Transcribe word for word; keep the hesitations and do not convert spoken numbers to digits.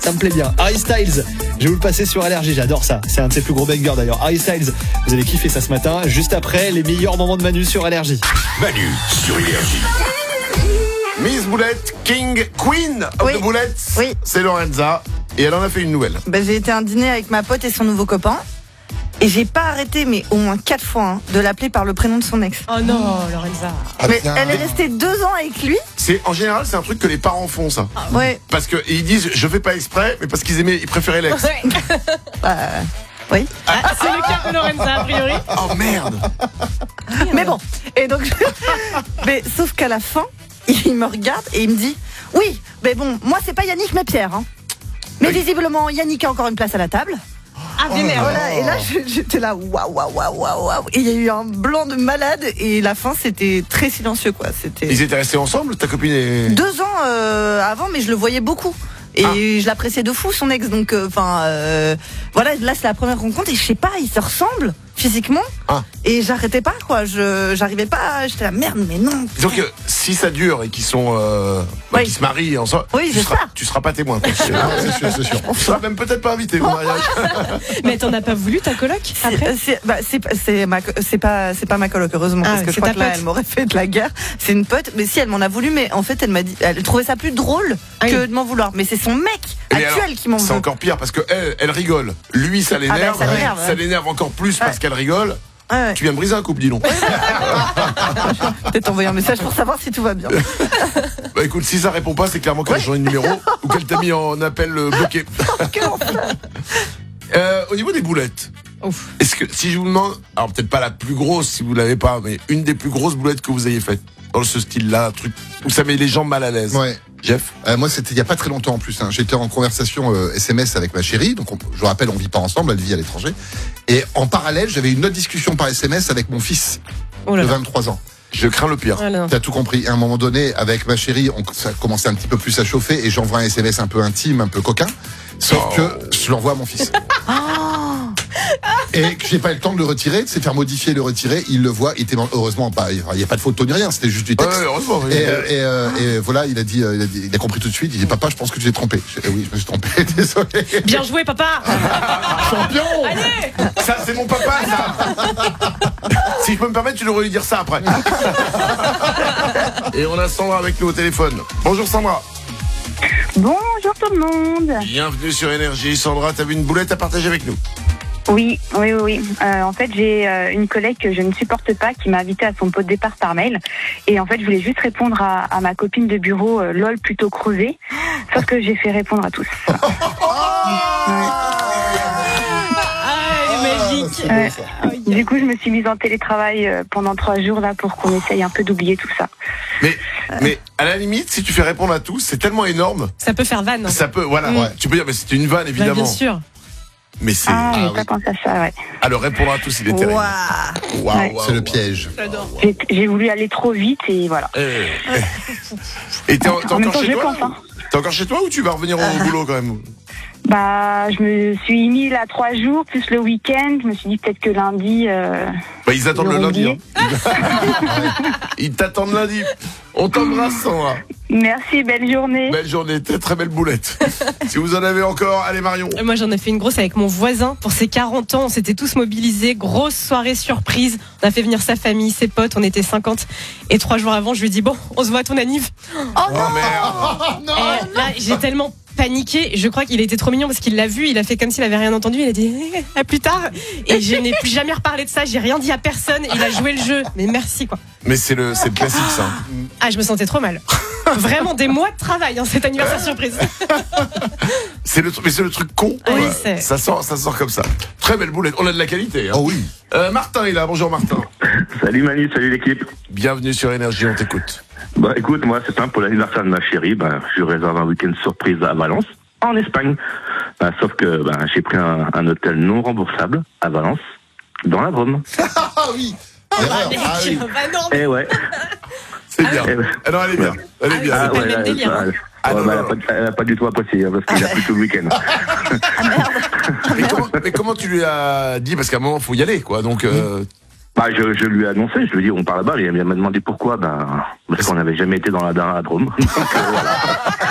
Ça me plaît bien. Harry Styles, je vais vous le passer sur Allergie, j'adore ça. C'est un de ses plus gros bangers d'ailleurs. Harry Styles, vous allez kiffer ça ce matin. Juste après, les meilleurs moments de Manu sur Allergie. Manu sur Énergie. Miss Boulette, King, Queen of Oui. the Boulettes, Oui. c'est Lorenza. Et elle en a fait une nouvelle. Ben, j'ai été à un dîner avec ma pote et son nouveau copain. Et j'ai pas arrêté, mais au moins quatre fois, hein, de l'appeler par le prénom de son ex. Oh non, Lorenza. Ah, mais bien. elle est restée deux ans avec lui. C'est, en général, c'est un truc que les parents font, ça. Ouais. Parce qu'ils disent, je fais pas exprès, mais parce qu'ils aimaient, ils préféraient l'ex. Bah, oui. Ah, c'est le cas de Lorenza, a priori. Oh merde. Mais bon. Et donc, je- mais sauf qu'à la fin, il me regarde et il me dit, oui, mais bon, moi c'est pas Yannick mais Pierre. Hein. Mais Oui. visiblement, Yannick a encore une place à la table. Ah, vénère. Voilà, et là je- j'étais là, waouh, waouh, waouh, waouh, waouh. Et il y a eu un blanc de malade et la fin c'était très silencieux quoi. C'était Ils étaient restés ensemble, ta copine et... deux ans euh, avant, mais je le voyais beaucoup. Et Ah. je l'appréciais de fou son ex, donc enfin euh, voilà, là c'est la première rencontre et je sais pas, ils se ressemblent physiquement Ah. et j'arrêtais pas quoi, je j'arrivais pas, à- j'étais là merde mais non. Disons que si ça dure et qu'ils sont, euh, bah, Oui. qu'ils se marient ensemble, Oui, tu, j'espère. seras, tu seras pas témoin. quoi. C'est sûr, c'est sûr. On sera même peut-être pas invité au mariage. Mais t'en as pas voulu, ta coloc C'est après c'est bah, c'est pas- c'est ma co- c'est pas c'est pas ma coloc heureusement Ah, parce que je c'est crois ta que là pote. elle m'aurait fait de la guerre. C'est une pote, mais si elle m'en a voulu, mais en fait elle m'a dit elle trouvait ça plus drôle Ah oui. que de m'en vouloir. Mais c'est son mec Mais actuel alors, qui m'en c'est veut. encore pire parce que elle, elle rigole. Lui, ça l'énerve. Ah bah, ça l'énerve, ça ouais. l'énerve encore plus parce Ouais. qu'elle rigole. Ouais, ouais. Tu viens de briser un couple, dis donc. Peut-être envoyer un message pour savoir si tout va bien. Bah écoute, si ça répond pas, c'est clairement qu'elle a changé de numéro ou qu'elle t'a mis en appel euh, bloqué. Quel enfer. Euh, au niveau des boulettes, Ouf. est-ce que si je vous demande, alors peut-être pas la plus grosse si vous l'avez pas, mais une des plus grosses boulettes que vous ayez faites dans ce style-là, un truc où ça met les gens mal à l'aise. Ouais. Jeff. Euh, moi, c'était il y a pas très longtemps en plus. Hein. J'étais en conversation euh, S M S avec ma chérie. Donc, on- je vous rappelle, on vit pas ensemble. Elle vit à l'étranger. Et en parallèle, j'avais une autre discussion par S M S avec mon fils Oh là de là. vingt-trois ans. Je crains le pire. Oh là là. T'as tout compris. À un moment donné, avec ma chérie, on, ça commençait un petit peu plus à chauffer et j'envoie un S M S un peu intime, un peu coquin. Sauf Oh. que je l'envoie à mon fils. Et que j'ai pas eu le temps de le retirer, de se faire modifier et le retirer. Il le voit. Il était heureusement pas. Il y a pas de photo ni rien. C'était juste du Ouais, texte. heureusement. oui. Et, euh, et, euh, et voilà, il a dit, euh, il a dit, il a compris tout de suite. Il dit, papa, je pense que tu t'es trompé. Je dis, eh oui, je me suis trompé. Désolé. Bien joué, papa. Champion. Ça, c'est mon papa, ça. Si je peux me permettre, tu devrais lui dire ça après. Et on a Sandra avec nous au téléphone. Bonjour Sandra. Bonjour tout le monde. Bienvenue sur Énergie. Sandra, t'avais une boulette à partager avec nous. Oui, oui, oui. oui. Euh, en fait, j'ai euh, une collègue que je ne supporte pas qui m'a invité à son pot de départ par mail. Et en fait, je voulais juste répondre à, à ma copine de bureau, euh, lol plutôt crevé. Sauf que j'ai fait répondre à tous. Ah, elle est magique. Ouais. Du coup, je me suis mise en télétravail euh, pendant trois jours là pour qu'on essaye un peu d'oublier tout ça. Mais, mais à la limite, si tu fais répondre à tous, c'est tellement énorme. Ça peut faire vanne. Ça peut, voilà. Mm. Tu peux dire, mais c'était une vanne, Bah, évidemment. bien sûr. Mais c'est. Ah, j'ai ah pas oui. pensé à ça, ouais. À le répondre à tous, il est terrible. Waouh. Waouh, Ouais. waouh, C'est le waouh. piège. J'adore. J'ai, j'ai voulu aller trop vite et voilà. Eh, eh. Et t'es, t'es En même encore temps, chez je toi pense, hein. T'es encore chez toi ou tu vas revenir au boulot quand même? Bah, je me suis mis là trois jours plus le week-end. Je me suis dit peut-être que lundi. Euh... Bah, ils attendent Ils le auront lundi. oublié. Hein. Ils t'attendent lundi. On t'embrasse, Sandra. Merci, belle journée. Belle journée, très très belle boulette. Si vous en avez encore, allez Marion. Moi, j'en ai fait une grosse avec mon voisin pour ses quarante ans. On s'était tous mobilisés. Grosse soirée surprise. On a fait venir sa famille, ses potes. On était cinquante. Et trois jours avant, je lui ai dit, bon, on se voit à ton anniv. Oh merde. Et là, j'ai tellement paniqué. Je crois qu'il était trop mignon parce qu'il l'a vu. Il a fait comme s'il avait rien entendu. Il a dit, eh, à plus tard. Et je n'ai plus jamais reparlé de ça. J'ai rien dit à personne. Il a joué le jeu. Mais merci, quoi. Mais c'est le, c'est le classique ça. Ah, je me sentais trop mal. Vraiment des mois de travail, hein, cet anniversaire surprise. C'est le truc, mais c'est le truc con. Ah oui, quoi. c'est- Ça sort, ça sort comme ça. Très belle boulette. On a de la qualité. Hein. Oh oui. Euh, Martin est là. Bonjour Martin. Salut Manu, salut l'équipe. Bienvenue sur Énergie. On t'écoute. Bah écoute, moi c'est simple, pour l'anniversaire de ma chérie, bah, je réserve un week-end surprise à Valence, en Espagne. Bah, sauf que bah, j'ai pris un, un hôtel non remboursable à Valence, dans la Drôme. Ah oui. Erreur. Mec, Ah oui. bah non, mais- Eh ouais. C'est bien. Eh ouais. Ah non, elle est bien. Elle est bien. Ah, elle est pas bien. le même délire, hein. bah, Ah, ouais, non, bah, elle, non. a pas, elle a pas du tout apprécié, hein, parce qu'il a pris tout le week-end. Mais comment, mais comment tu lui as dit? Parce qu'à un moment, faut y aller, quoi. Donc, euh, Bah, je, je lui ai annoncé, je lui ai dit on part là-bas, et elle m'a demandé pourquoi, bah, parce qu'on n'avait jamais été dans la, dans la Drôme. Donc, euh, voilà.